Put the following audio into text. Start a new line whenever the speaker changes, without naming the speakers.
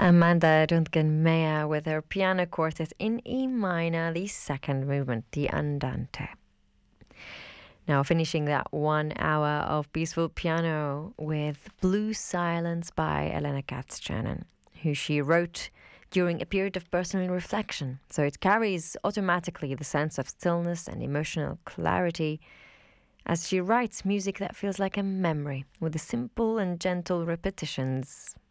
Amanda Röntgen-Meyer with her piano quartet in E minor, the second movement, the Andante. Now finishing that 1 hour of peaceful piano with Blue Silence by Elena Katz-Chernin, who she wrote during a period of personal reflection. So it carries automatically the sense of stillness and emotional clarity as she writes music that feels like a memory with the simple and gentle repetitions.